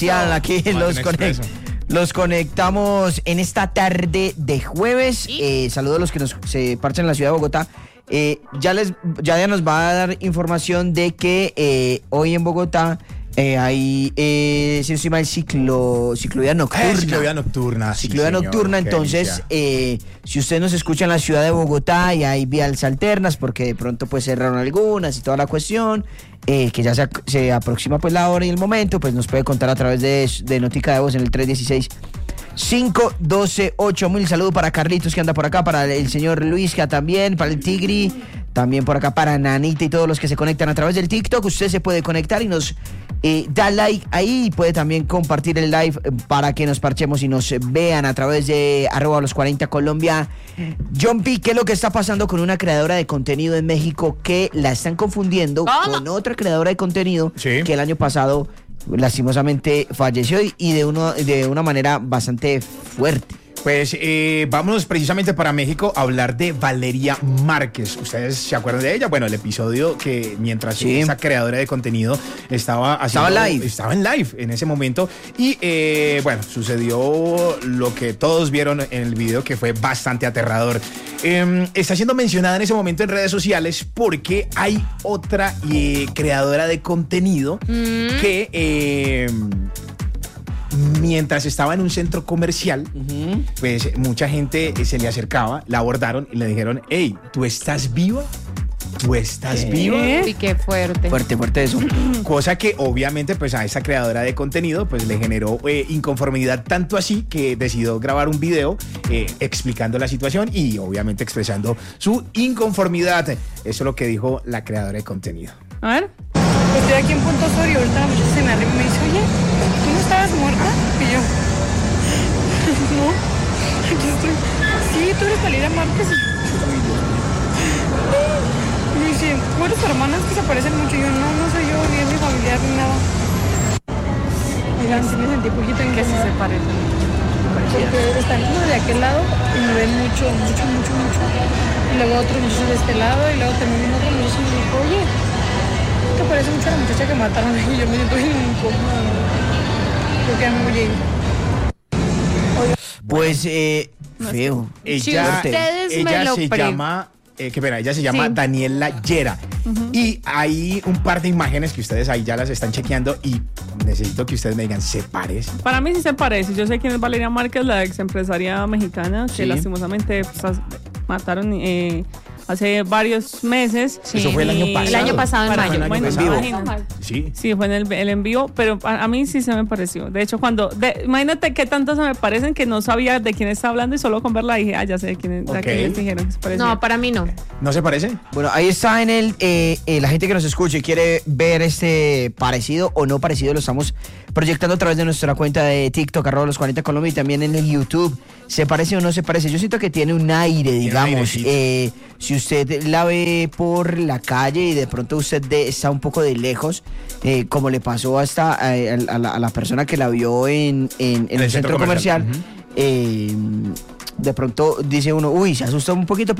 Aquí los conectamos en esta tarde de jueves. Saludos a los que se parchan en la ciudad de Bogotá. Ya nos va a dar información de que hoy en Bogotá hay si no estoy mal, ciclovía nocturna. Ciclovía nocturna, entonces si usted nos escucha en la ciudad de Bogotá y hay vías alternas, porque de pronto pues cerraron algunas y toda la cuestión, que ya se aproxima pues la hora y el momento, pues nos puede contar a través de Notica de Voz en el 316-512-8000. Saludo para Carlitos que anda por acá, para el señor Luis que también, para el Tigri, también por acá para Nanita y todos los que se conectan a través del TikTok. Usted se puede conectar y nos da like ahí, y puede también compartir el live para que nos parchemos y nos vean a través de @los40 Colombia. John P, ¿qué es lo que está pasando con una creadora de contenido en México que la están confundiendo con otra creadora de contenido que el año pasado lastimosamente falleció y de una manera bastante fuerte? Pues vámonos precisamente para México a hablar de Valeria Márquez. ¿Ustedes se acuerdan de ella? Bueno, el episodio que mientras esa creadora de contenido estaba en live en ese momento. Y bueno, sucedió lo que todos vieron en el video, que fue bastante aterrador. Está siendo mencionada en ese momento en redes sociales porque hay otra creadora de contenido que... mientras estaba en un centro comercial, pues mucha gente se le acercaba, la abordaron y le dijeron: hey, ¿tú estás viva? ¿Tú estás viva? Y qué fuerte. Fuerte eso. Cosa que obviamente pues a esa creadora de contenido pues le generó inconformidad, tanto así que decidió grabar un video explicando la situación y obviamente expresando su inconformidad. Eso es lo que dijo la creadora de contenido. A ver. Estoy aquí en Punto Sur y ahorita la muchacha se me arriba y me dice: oye, ¿tú no estabas muerta? Y yo, no, aquí estoy. Sí, tú eres Valeria Márquez. Y me dice: ¿tú eres hermanas que se parecen mucho? Y yo, no soy yo, ni es mi familiar, ni nada. Oigan, sí me sentí poquito en que sí se parecen. Porque están como de aquel lado y me ven mucho. Y luego otro muchacho de este lado y luego también otro muchacho y me dijo: oye, te parece mucho a la muchacha que mataron, y yo me siento bien incómoda. Creo que ya me voy a ir. Pues feo. Ella se llama Daniela Llera. Y hay un par de imágenes que ustedes ahí ya las están chequeando y necesito que ustedes me digan: ¿se parece? Para mí sí se parece. Yo sé quién es Valeria Márquez, la ex empresaria mexicana que lastimosamente mataron hace varios meses. Sí. Eso fue el año pasado. El año pasado, en mayo. Bueno, sí, fue en el en vivo, pero a mí sí se me pareció. De hecho, imagínate qué tanto se me parecen que no sabía de quién estaba hablando y solo con verla dije: ya sé de quién dijeron que se parecía. No, para mí no. ¿No se parece? Bueno, ahí está en la gente que nos escucha y quiere ver este parecido o no parecido, lo estamos proyectando a través de nuestra cuenta de TikTok, @los40 Colombia, y también en el YouTube. ¿Se parece o no se parece? Yo siento que tiene un aire, digamos. Si usted la ve por la calle y de pronto usted está un poco de lejos, como le pasó hasta a la persona que la vio en el centro comercial, de pronto dice uno: uy, se asusta un poquito,